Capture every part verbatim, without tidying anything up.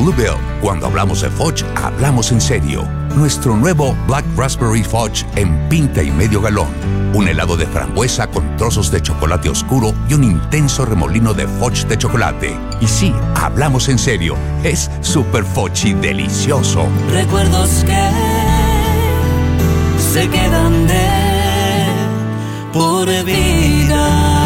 Bluebell. Cuando hablamos de Fudge, hablamos en serio. Nuestro nuevo Black Raspberry Fudge en pinta y medio galón. Un helado de frambuesa con trozos de chocolate oscuro y un intenso remolino de Fudge de chocolate. Y sí, hablamos en serio. Es super Fudge y delicioso. Recuerdos que se quedan de por vida.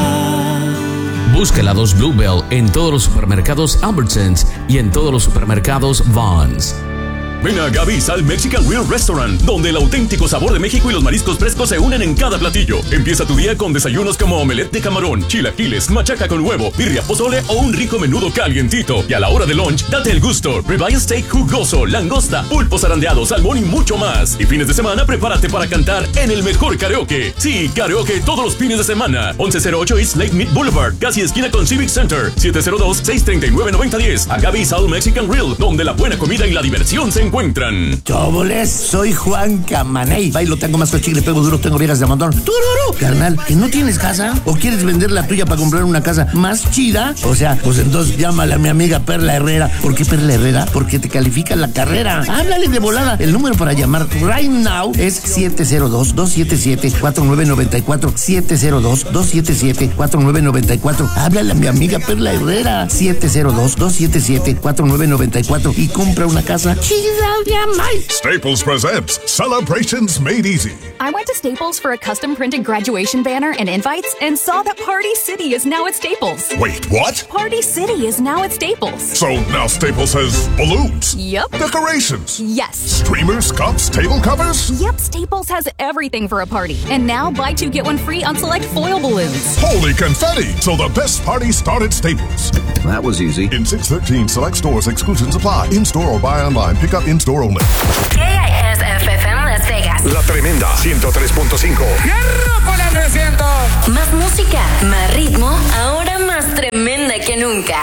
Busca helados Bluebell en todos los supermercados Albertsons y en todos los supermercados Vons. Ven a Gaby's al Mexican Grill Restaurant, donde el auténtico sabor de México y los mariscos frescos se unen en cada platillo. Empieza tu día con desayunos como omelette de camarón, chilaquiles, machaca con huevo, birria, pozole o un rico menudo calientito. Y a la hora de lunch, date el gusto. Ribeye steak jugoso, langosta, pulpo zarandeado, salmón y mucho más. Y fines de semana, prepárate para cantar en el mejor karaoke. Sí, karaoke todos los fines de semana. once cero ocho East Lake Mead Boulevard, casi esquina con Civic Center. siete cero dos, seis tres nueve, nueve cero uno cero. A Gaby's al Mexican Grill, donde la buena comida y la diversión se encuentran. Chóboles, soy Juan Camaney. Bailo, tengo más cochile, pego duro, tengo viejas de montón. ¡Tururu! Carnal, ¿que no tienes casa? ¿O quieres vender la tuya para comprar una casa más chida? O sea, pues entonces llámale a mi amiga Perla Herrera. ¿Por qué Perla Herrera? Porque te califica la carrera. Háblale de volada. El número para llamar right now es siete cero dos, dos siete siete, cuatro nueve nueve cuatro. siete cero dos, dos siete siete, cuatro nueve nueve cuatro. Háblale a mi amiga Perla Herrera. siete cero dos, dos siete siete, cuatro nueve nueve cuatro y compra una casa chida. Staples presents Celebrations Made Easy. I went to Staples for a custom printed graduation banner and invites and saw that Party City is now at Staples. Wait, what? Party City is now at Staples. So now Staples has balloons, Yep. decorations, Yes. streamers, cups, table covers? Yep, Staples has everything for a party. And now buy two, get one free on select foil balloons. Holy confetti! So the best party started Staples. That was easy. In six thirteen select stores, exclusions apply. In-store or buy online. Pick up in-store only. K I S F M Las Vegas. La Tremenda ciento tres punto cinco. ¡Hierro con el trescientos! Más música, más ritmo, ahora más tremenda que nunca.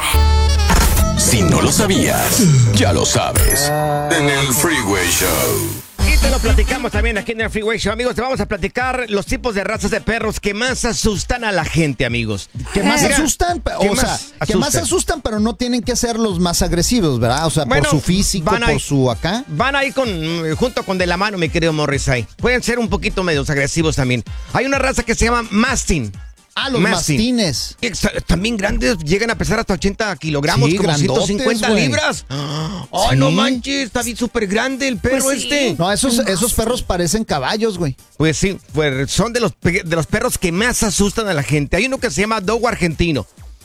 Si no lo sabías, ya lo sabes. En el Freeway Show. Y te lo platicamos también aquí en el Freeway Show, amigos. Te vamos a platicar los tipos de razas de perros que más asustan a la gente, amigos. Que más Mira, asustan, o más sea, asustan? que más asustan, pero no tienen que ser los más agresivos, ¿verdad? O sea, bueno, por su físico, por ahí, su acá. Van ahí con, junto con de la mano, mi querido Morris ahí. Pueden ser un poquito medios agresivos también. Hay una raza que se llama Mastin. Ah, los Mastin. mastines. También grandes, llegan a pesar hasta ochenta kilogramos, Sí, como ciento cincuenta güey. libras. ¡Ay, Sí. no manches! Está bien súper grande el perro Pues sí. este. No, esos, esos perros parecen caballos, güey. Pues sí, pues son de los, pe- de los perros que más asustan a la gente. Hay uno que se llama Dogo Argentino.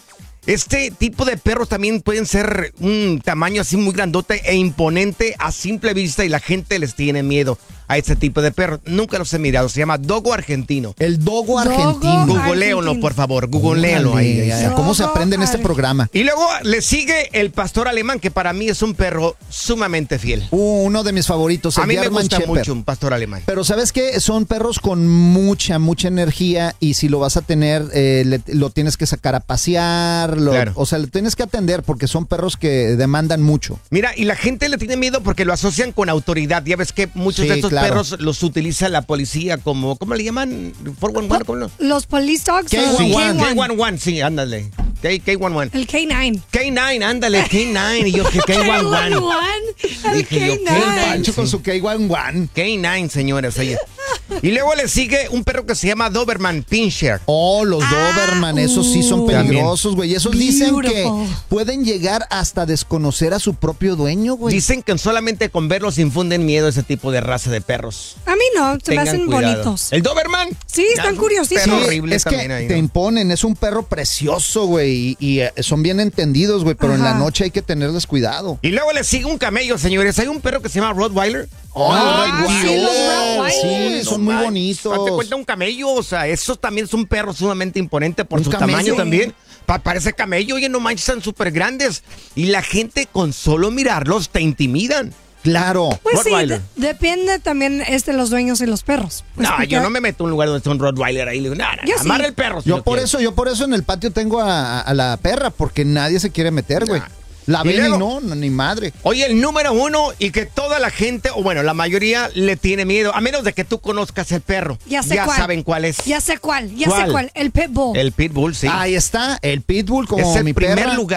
Este tipo de perros también pueden ser un tamaño así muy grandote e imponente a simple vista y la gente les tiene miedo a este tipo de perros. Nunca los he mirado. Se llama Dogo Argentino. El Dogo Argentino. Googlealo, por favor. Googlealo ahí. ahí, ahí. ¿Cómo se aprende en este programa? Y luego le sigue el pastor alemán, que para mí es un perro sumamente fiel. Uh, uno de mis favoritos. El A mí me German gusta Shepherd. mucho un pastor alemán. Pero ¿sabes qué? Son perros con mucha, mucha energía y si lo vas a tener, eh, le- lo tienes que sacar a pasear, lo- Claro. o sea, lo tienes que atender porque son perros que demandan mucho. Mira, y la gente le tiene miedo porque lo asocian con autoridad. Ya ves que muchos Sí, de estos claro. perros los utiliza la policía como, ¿cómo le llaman? cuatro uno uno, ¿cómo no? Los police dogs. K o uno el uno, K uno uno, sí, ándale. K uno uno. El K nueve. K nueve, ándale, K nueve. Y yo que K uno uno. El Dije yo, K K nueve. Pancho con su K uno uno. K nueve, señores. Oye. Y luego le sigue un perro que se llama Doberman Pinscher. Oh, los Doberman, esos sí son uh, peligrosos, güey. Esos dicen que Beautiful. pueden llegar hasta desconocer a su propio dueño, güey. Dicen que solamente con verlos infunden miedo a ese tipo de raza de perros. A mí no, se me Tengan hacen cuidado. bonitos. ¿El Doberman? Sí, están Ah, curiosísimos. perro Sí, horrible es que también ahí, te ¿no? imponen, es un perro precioso, güey, y, y, eh, son bien entendidos, güey, pero en la Ajá. noche hay que tenerles cuidado. Y luego le sigue un camello, señores. Hay un perro que se llama Rottweiler. Oh, Ah, los sí, Rottweiler. los Rottweiler. Sí, son muy Hazte bonitos. cuenta un camello, o sea, esos también son perros sumamente imponentes por ¿Un su camello? tamaño también. Pa- parece camello, oye, no manches, están súper grandes. Y la gente con solo mirarlos te intimidan. Claro. Pues sí, Rottweiler. de- depende también este los dueños y los perros. Pues No, porque- yo no me meto en un lugar donde está un Rottweiler ahí. Le digo, no, no, Yo no, sí. amarra el perro. si Yo lo por quieres. eso, yo por eso en el patio tengo a, a la perra, porque nadie se quiere meter, güey. La Y ven y luego- no, no, ni madre. Oye, el número uno y que toda la gente, o bueno, la mayoría le tiene miedo, a menos de que tú conozcas el perro. Ya sé cuál. saben cuál es. Ya sé cuál, ya ¿Cuál? sé cuál. El pitbull. El Pitbull, sí. Ahí está, el Pitbull como es el mi primer perra. lugar.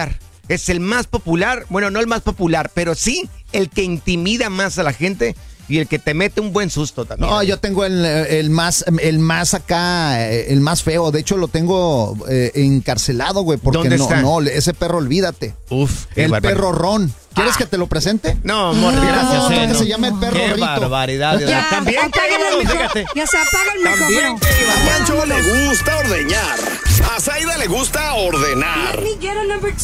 es el más popular, bueno, no el más popular, pero sí el que intimida más a la gente y el que te mete un buen susto también. No, yo tengo el, el más el más acá, el más feo. De hecho, lo tengo eh, encarcelado, güey, porque ¿Dónde no, está? no, ese perro, olvídate. Uf, qué el barbaridad. perro Ron. ¿Quieres que te lo presente? No, amor, Ah, gracias. no, eh, que no. se llama el perro Qué Rito. barbaridad. Ya, También apagan el cállalo, micro- fíjate. Ya se apaga el También micrófono. que A Pancho le gusta ordeñar. A Zaida le gusta ordenar. Let me get a number